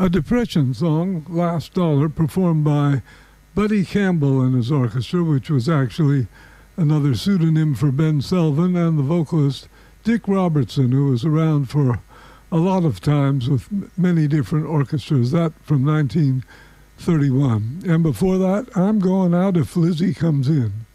a Depression song, Last Dollar, performed by Buddy Campbell and his orchestra, which was actually another pseudonym for Ben Selvin, and the vocalist Dick Robertson, who was around for a lot of times with many different orchestras. That from 1931. And before that, I'm Going Out If Lizzie Comes In.